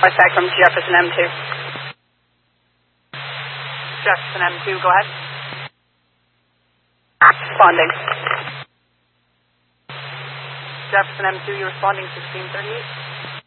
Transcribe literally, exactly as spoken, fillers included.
back from Jefferson M two. Jefferson M two, go ahead. Responding. Jefferson M two, you're responding sixteen thirty-eight.